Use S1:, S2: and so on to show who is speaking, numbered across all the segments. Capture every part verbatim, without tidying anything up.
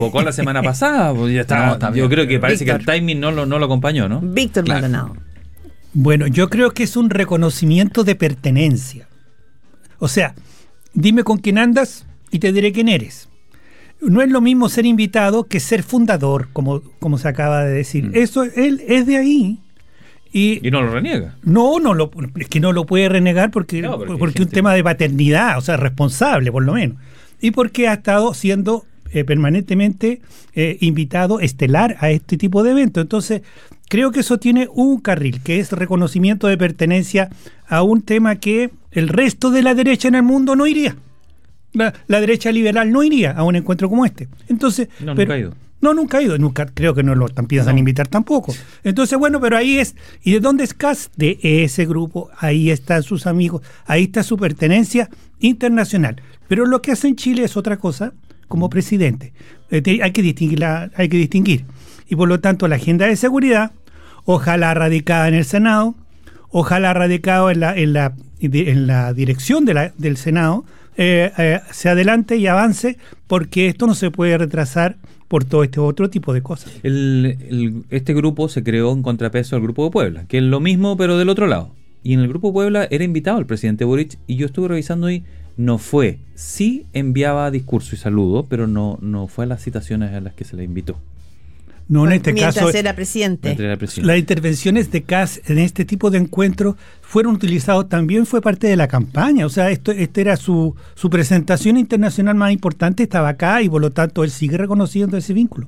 S1: Tocó la semana pasada, pues ya está,
S2: No,
S1: yo creo que parece
S3: Víctor.
S1: que el timing no lo, no lo acompañó, ¿no?
S3: Víctor
S1: Claro.
S3: Maldonado.
S4: Bueno, yo creo que es un reconocimiento de pertenencia. O sea, dime con quién andas y te diré quién eres. No es lo mismo ser invitado que ser fundador, como, como se acaba de decir.
S1: Mm.
S4: Eso, él es de ahí. Y,
S1: Y no lo reniega.
S4: no, no lo, es que no lo puede renegar porque,
S1: No, porque
S4: porque
S1: hay
S4: un
S1: gente-
S4: tema de paternidad, o sea, responsable por lo menos. Y porque ha estado siendo eh, permanentemente eh, invitado estelar a este tipo de eventos. Entonces, creo que eso tiene un carril, que es reconocimiento de pertenencia a un tema que el resto de la derecha en el mundo no iría. La, la derecha liberal no iría a un encuentro como este. Entonces,
S1: No,
S4: pero-
S1: nunca ha ido.
S4: No, nunca ha ido, nunca, creo que no lo tan- piensan
S1: No.
S4: invitar tampoco. Entonces, bueno, pero ahí es. ¿Y de dónde es Kast? De ese grupo, ahí están sus amigos, ahí está su pertenencia internacional. Pero lo que hace en Chile es otra cosa como presidente. Eh, te- hay que distinguirla, hay que distinguir. Y por lo tanto, la agenda de seguridad, ojalá radicada en el Senado, ojalá radicado en la, en la, en la dirección de la, del Senado, eh, eh, se adelante y avance, porque esto no se puede retrasar por todo este otro tipo de cosas.
S1: El, el- este grupo se creó en contrapeso al Grupo de Puebla, que es lo mismo pero del otro lado. Y en el Grupo de Puebla era invitado el presidente Boric y yo estuve revisando y no fue. Sí enviaba discurso y saludo, pero no, no fue a las citaciones a las que se le invitó.
S4: No, en este
S3: Mientras
S4: caso,
S3: era presidente.
S1: Entre la presidencia.
S4: las intervenciones de C A S en este tipo de encuentros fueron utilizados, también fue parte de la campaña. O sea, esto esta era su, su presentación internacional más importante, estaba acá y por lo tanto él sigue reconociendo ese vínculo.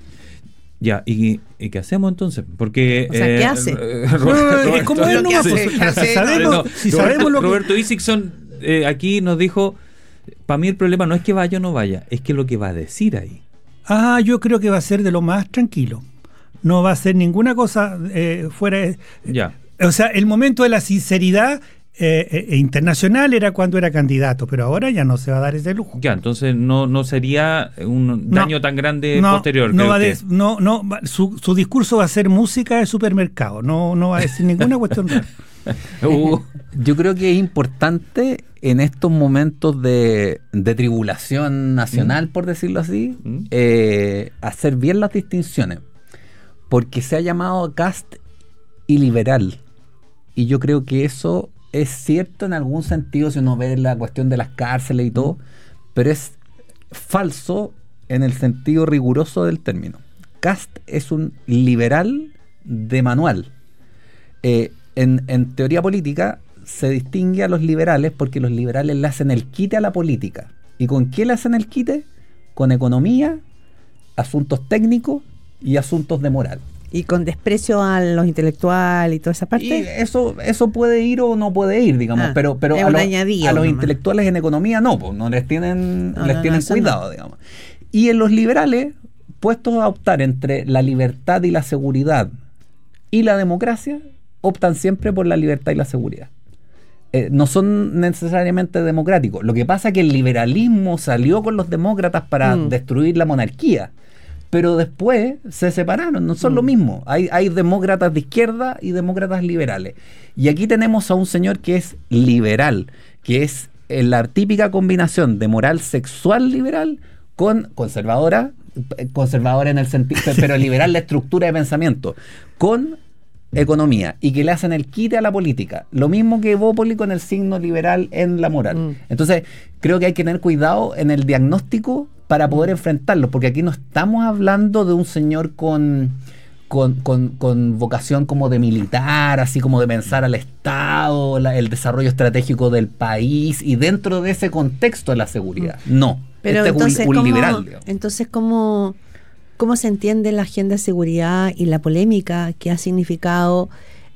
S1: Ya, ¿y, y qué hacemos entonces? Porque...
S3: O sea, ¿qué hace?
S1: eh,
S4: No,
S1: Roberto-
S4: es como él
S3: Lo que
S4: nomás,
S3: hace,
S4: pues,
S3: ¿qué hace?
S4: si sabemos,
S1: No,
S4: si
S1: Roberto,
S4: sabemos lo que...
S1: Roberto Isixson eh, aquí nos dijo, para mí el problema no es que vaya o no vaya, es que lo que va a decir ahí.
S4: Ah, yo creo que va a ser de lo más tranquilo. No va a ser ninguna cosa eh, fuera de...
S1: Ya.
S4: O sea, el momento de la sinceridad eh, eh, internacional era cuando era candidato, pero ahora ya no se va a dar ese lujo.
S1: Ya, entonces no, no sería un
S4: No.
S1: daño tan grande
S4: No,
S1: posterior.
S4: no
S1: cree
S4: va
S1: usted.
S4: de- no, no, va- su, su discurso va a ser música de supermercado, no, no va a decir ninguna cuestión rara.
S1: Uh,
S2: Yo creo que es importante en estos momentos de, de tribulación nacional, por decirlo así,
S1: Mm.
S2: eh, hacer bien las distinciones. Porque se ha llamado Kast iliberal. Y yo creo que eso es cierto en algún sentido si uno ve la cuestión de las cárceles y todo, pero es falso en el sentido riguroso del término. Kast es un liberal de manual. Eh, en, en teoría política se distingue a los liberales porque los liberales le hacen el quite a la política. ¿Y con qué le hacen el quite? Con economía, asuntos técnicos y asuntos de moral.
S3: Y con desprecio a los intelectuales y toda esa parte.
S2: Y eso, eso puede ir o no puede ir, digamos,
S3: Ah,
S2: pero, pero
S3: es
S2: a,
S3: un
S2: los-
S3: añadido
S2: a los
S3: nomás.
S2: intelectuales en economía no, pues no les tienen,
S3: No,
S2: les
S3: no,
S2: tienen
S3: no, eso
S2: cuidado,
S3: no.
S2: digamos. Y en los liberales, puestos a optar entre la libertad y la seguridad y la democracia, optan siempre por la libertad y la seguridad. Eh, no son necesariamente democráticos. Lo que pasa es que el liberalismo salió con los demócratas para
S3: Mm.
S2: destruir la monarquía, pero después se separaron, no son
S3: Mm.
S2: lo mismo. Hay, hay demócratas de izquierda y demócratas liberales. Y aquí tenemos a un señor que es liberal, que es eh, la típica combinación de moral sexual liberal con conservadora, eh, conservadora en el sentido, pero liberal la estructura de pensamiento, con economía, y que le hacen el quite a la política. Lo mismo que Bópoli con el signo liberal en la moral.
S3: Mm.
S2: Entonces, creo que hay que tener cuidado en el diagnóstico para poder enfrentarlo, porque aquí no estamos hablando de un señor con, con, con, con vocación como de militar, así como de pensar al Estado, la- el desarrollo estratégico del país, y dentro de ese contexto de la seguridad. No.
S3: Pero
S2: este
S3: entonces,
S2: es un, un
S3: ¿cómo,
S2: liberal, digamos.
S3: entonces ¿cómo, ¿cómo se entiende la agenda de seguridad y la polémica que ha significado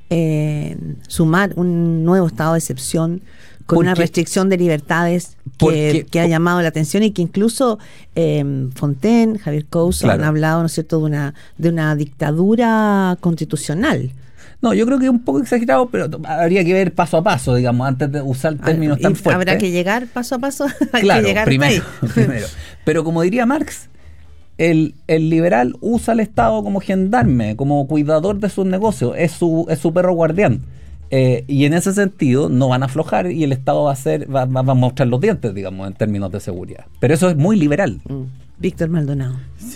S3: eh, sumar un nuevo estado de excepción con
S2: Porque-
S3: una restricción de libertades que,
S2: porque-
S3: que ha llamado la atención y que incluso eh, Fontaine, Javier Couso
S2: Claro.
S3: han hablado, ¿no es cierto?, de una, de una dictadura constitucional.
S2: No, yo creo que es un poco exagerado, pero habría que ver paso a paso, digamos, antes de usar términos
S3: Y
S2: tan fuertes.
S3: habrá que llegar paso a paso. Hay
S2: Claro,
S3: que llegar
S2: primero,
S3: hasta ahí.
S2: primero. Pero como diría Marx, el, el liberal usa al Estado como gendarme, como cuidador de sus negocios, es su, es su perro guardián. Eh, y en ese sentido no van a aflojar y el Estado va a hacer, va, va- va a mostrar los dientes, digamos, en términos de seguridad. Pero eso es muy liberal.
S3: Mm. Víctor Maldonado.